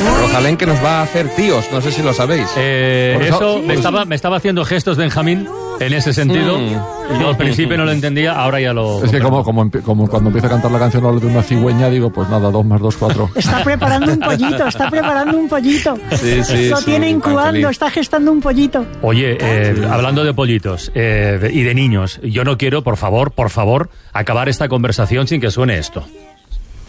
Rosalén, que nos va a hacer tíos, no sé si lo sabéis. Eso me estaba haciendo gestos Benjamín en ese sentido. Yo al principio no lo entendía, ahora ya lo... Es que como cuando empieza a cantar la canción habla de una cigüeña, digo, pues nada, 2 más 2, 4. Está preparando un pollito. Sí, Lo tiene incubando, está gestando un pollito. Oye, hablando de pollitos y de niños, yo no quiero, por favor, acabar esta conversación sin que suene esto.